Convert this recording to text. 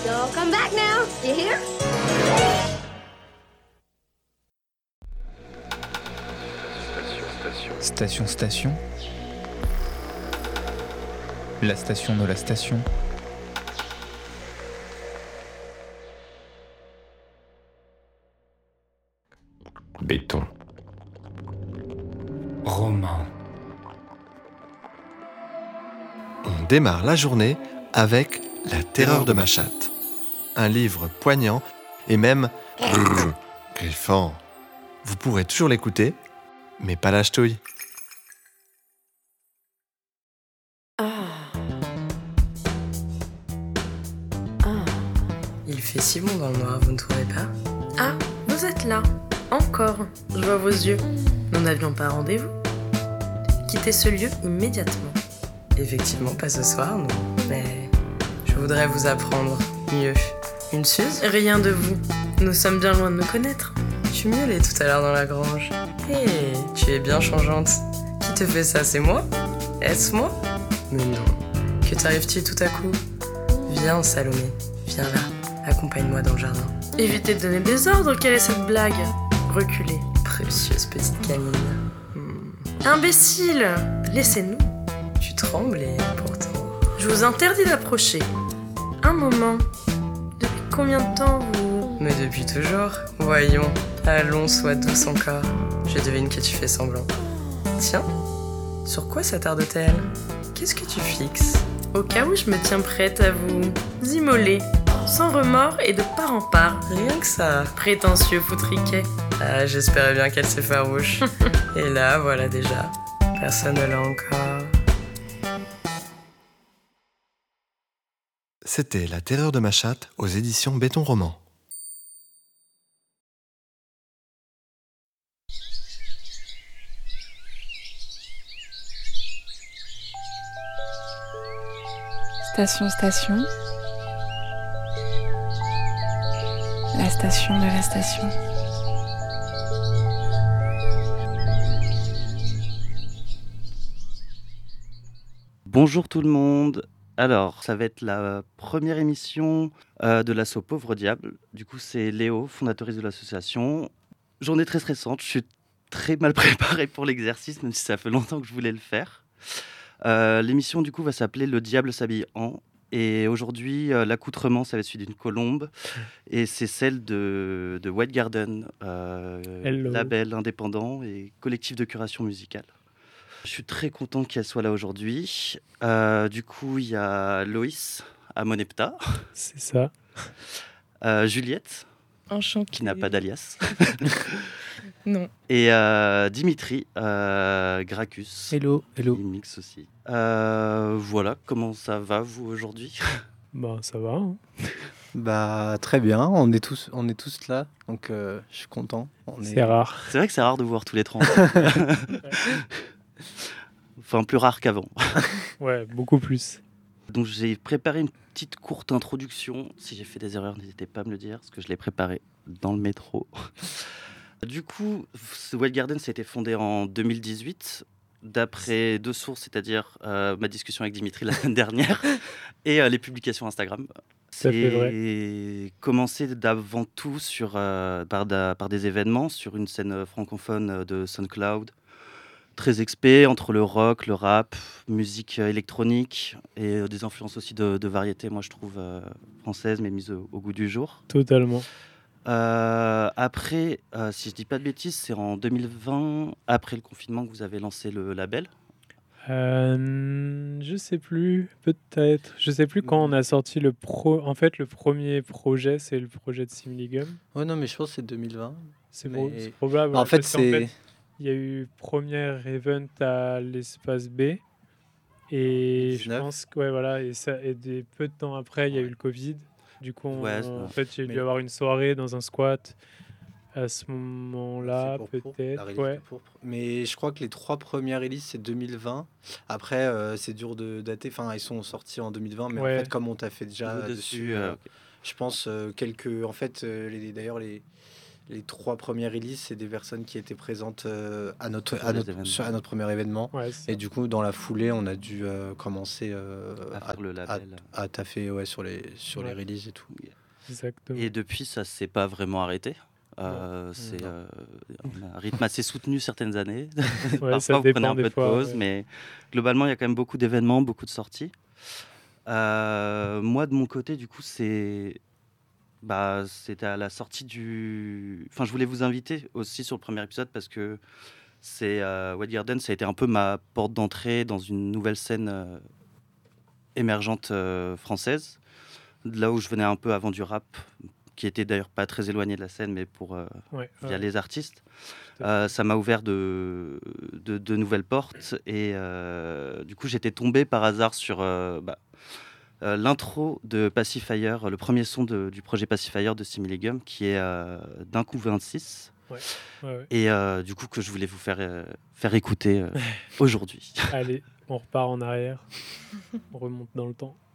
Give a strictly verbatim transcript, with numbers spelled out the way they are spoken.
So come back now, you hear? Station, station. La station de la station. Béton. Roman. On démarre la journée avec La terreur de ma chatte. Un livre poignant et même griffant. Vous pourrez toujours l'écouter, mais pas la ch'touille. Ah. Ah. Il fait si bon dans le noir, vous ne trouvez pas? Ah, vous êtes là. Encore. Je vois vos yeux. Nous n'avions pas rendez-vous. Quittez ce lieu immédiatement. Effectivement, pas ce soir, non. Mais je voudrais vous apprendre mieux. Une Suze? Rien de vous. Nous sommes bien loin de nous connaître. Tu miaulais tout à l'heure dans la grange. Hé, tu es bien changeante. Qui te fait ça, c'est moi? Est-ce moi? Mais non. Que t'arrive-t-il tout à coup? Viens, Salomé. Viens là. Accompagne-moi dans le jardin. Évitez de donner des ordres. Quelle est cette blague? Reculez. Précieuse petite canine. Hmm. Imbécile! Laissez-nous. Tu trembles et pourtant... Je vous interdis d'approcher. Un moment. Depuis combien de temps vous... Mais depuis toujours. Voyons. Allons, sois douce encore. Je devine que tu fais semblant. Tiens. Sur quoi s'attarde-t-elle? Qu'est-ce que tu fixes? Au cas où je me tiens prête à vous immoler. Sans remords et de part en part. Rien que ça. Prétentieux foutriquet. Ah, j'espérais bien qu'elle s'effarouche. Et là, voilà déjà. Personne ne l'a encore. C'était La terreur de ma chatte aux éditions Béton Roman. Station, station. La station de la station. Bonjour tout le monde. Alors, ça va être la première émission euh, de l'asso Pauvre Diable. Du coup, c'est Léo, fondatrice de l'association. Journée très stressante. Je suis très mal préparé pour l'exercice, même si ça fait longtemps que je voulais le faire. Euh, l'émission, du coup, va s'appeler Le Diable s'habille en. Et aujourd'hui, euh, l'accoutrement, ça va être celui d'une colombe. Et c'est celle de, de White Garden, euh, label indépendant et collectif de curation musicale. Je suis très content qu'elle soit là aujourd'hui. Euh, du coup, il y a Loïs à Monepta. C'est ça. Euh, Juliette. Enchantée. Qui n'a pas d'alias. Non. Et euh, Dimitri, euh, Gracchus. Hello, hello. Il mixe aussi. Euh, voilà, comment ça va vous aujourd'hui? Bah ça va. Hein. Bah très bien, on est tous, on est tous là, donc euh, je suis content. On C'est est... rare. C'est vrai que c'est rare de vous voir tous les trente. Enfin, plus rare qu'avant. Ouais, beaucoup plus. Donc j'ai préparé une petite courte introduction. Si j'ai fait des erreurs, n'hésitez pas à me le dire, parce que je l'ai préparé dans le métro. Du coup, White Garden, ça a été fondé en deux mille dix-huit, d'après deux sources, c'est-à-dire euh, ma discussion avec Dimitri la semaine dernière et euh, les publications Instagram. C'est commencé d'avant tout sur, euh, par, da, par des événements sur une scène francophone de SoundCloud, très expé entre le rock, le rap, musique électronique et euh, des influences aussi de, de variété, moi je trouve, euh, françaises, mais mises au, au goût du jour. Totalement. Euh, après, euh, si je dis pas de bêtises, c'est en deux mille vingt, après le confinement, que vous avez lancé le label. Euh, je sais plus, peut-être. Je sais plus quand on a sorti le pro. En fait, le premier projet, c'est le projet de Simligum. Ouais, non, mais je pense que c'est deux mille vingt. C'est, mais... pro- c'est probable. En ouais, fait, parce c'est. qu'en fait, il y a eu premier event à l'espace B. Et dix-neuf. Je pense que, ouais, voilà. Et, ça, et des, peu de temps après, il y a eu le Covid. Du coup, on, ouais, en fait, il y a dû mais... avoir une soirée dans un squat. À ce moment-là, peut-être. Ouais. Mais je crois que les trois premières releases, c'est deux mille vingt. Après, euh, c'est dur de dater. Enfin, ils sont sortis en deux mille vingt, mais ouais. En fait, comme on t'a fait déjà dessus, dessus euh, okay. Je pense euh, quelques. En fait, euh, les, d'ailleurs, les, les trois premières releases, c'est des personnes qui étaient présentes euh, à, notre, à, notre, sur, à notre premier événement. Ouais, et du coup, dans la foulée, on a dû euh, commencer euh, à faire le label. À, à taffer ouais, sur, les, sur ouais. les releases et tout. Exactement. Et depuis, ça ne s'est pas vraiment arrêté. Euh, c'est euh, on a un rythme assez soutenu certaines années. Ouais, Parfois, ça vous dépend prenez un peu des de fois, pause, ouais. mais globalement, il y a quand même beaucoup d'événements, beaucoup de sorties. Euh, moi, de mon côté, du coup, c'est... Bah, c'était à la sortie du... Enfin, je voulais vous inviter aussi sur le premier épisode parce que c'est euh, Wild Garden, ça a été un peu ma porte d'entrée dans une nouvelle scène euh, émergente euh, française. De là où je venais un peu avant du rap, qui était d'ailleurs pas très éloigné de la scène, mais pour euh, ouais, via ouais. les artistes. Euh, ça m'a ouvert de, de, de nouvelles portes et euh, du coup, j'étais tombé par hasard sur... Euh, bah, Euh, l'intro de Pacifier, le premier son de, du projet Pacifier de Simillegum, qui est euh, d'un coup vingt-six. Ouais. Ouais, ouais. Et euh, du coup, que je voulais vous faire, euh, faire écouter euh, aujourd'hui. Allez, on repart en arrière. On remonte dans le temps.